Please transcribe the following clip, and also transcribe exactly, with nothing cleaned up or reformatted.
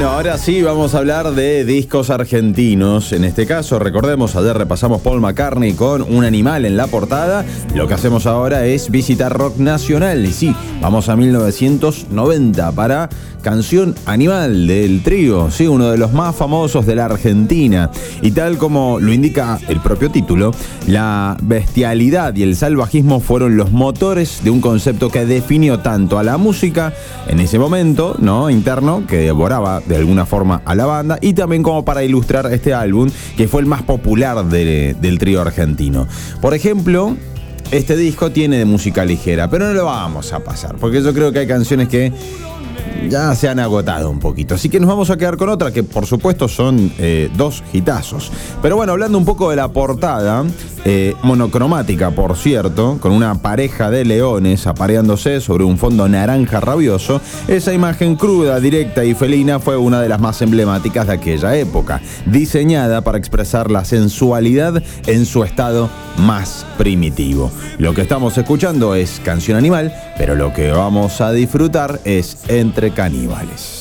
Bueno, ahora sí vamos a hablar de discos argentinos. En este caso, recordemos, ayer repasamos Paul McCartney con Un animal en la portada. Lo que hacemos ahora es visitar rock nacional. Y sí, vamos a mil novecientos noventa para Canción Animal del Trío, sí, uno de los más famosos de la Argentina. Y tal como lo indica el propio título, la bestialidad y el salvajismo fueron los motores de un concepto que definió tanto a la música en ese momento, ¿no?, interno, que devoraba de alguna forma a la banda, y también como para ilustrar este álbum, que fue el más popular de, del trío argentino. Por ejemplo, este disco tiene de música ligera, pero no lo vamos a pasar, porque yo creo que hay canciones que ya se han agotado un poquito. Así que nos vamos a quedar con otra que por supuesto son eh, dos hitazos. Pero bueno, hablando un poco de la portada, eh, monocromática por cierto, con una pareja de leones apareándose sobre un fondo naranja rabioso, esa imagen cruda, directa y felina fue una de las más emblemáticas de aquella época, diseñada para expresar la sensualidad en su estado más primitivo. Lo que estamos escuchando es Canción Animal, pero lo que vamos a disfrutar es Entre Caníbales.